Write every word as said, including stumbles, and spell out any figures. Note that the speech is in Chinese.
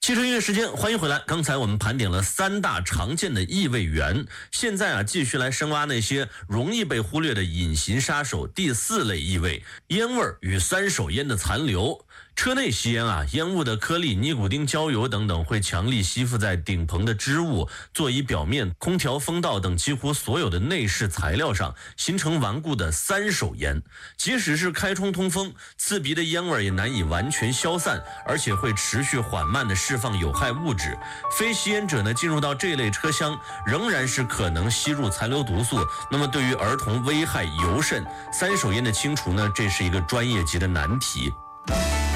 汽车音乐时间，欢迎回来。刚才我们盘点了三大常见的异味源，现在啊，继续来深挖那些容易被忽略的隐形杀手。第四类异味，烟味与三手烟的残留。车内吸烟啊，烟雾的颗粒、尼古丁、焦油等等会强力吸附在顶棚的织物、座椅表面、空调风道等几乎所有的内饰材料上，形成顽固的三手烟。即使是开窗通风，刺鼻的烟味也难以完全消散，而且会持续缓慢地释放有害物质。非吸烟者呢，进入到这类车厢，仍然是可能吸入残留毒素。那么对于儿童危害尤甚，三手烟的清除呢，这是一个专业级的难题。